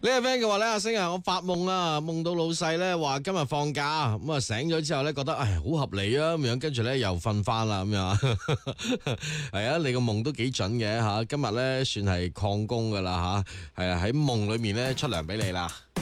呢個 friend 嘅話咧，阿星啊，我發夢啊，夢到老細咧話今日放假，咁啊醒咗之後咧覺得唉好合理啊咁樣，跟住咧又瞓翻啦咁樣。係啊，你個夢都幾準嘅吓，今日咧算係曠工噶啦吓，係啊喺夢裏面咧出糧俾你啦。